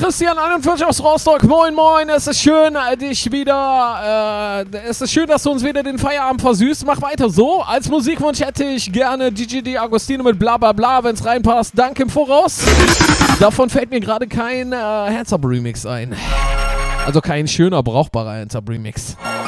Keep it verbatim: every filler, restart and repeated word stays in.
Christian einundvierzig aus Rostock. Moin, moin. Es ist schön, dich wieder. Äh, es ist schön, dass du uns wieder den Feierabend versüßt. Mach weiter so. Als Musikwunsch hätte ich gerne D J D Agostino mit bla bla bla, wenn es reinpasst. Danke im Voraus. Davon fällt mir gerade kein äh, Hands-Up-Remix ein. Also kein schöner, brauchbarer Hands-Up-Remix.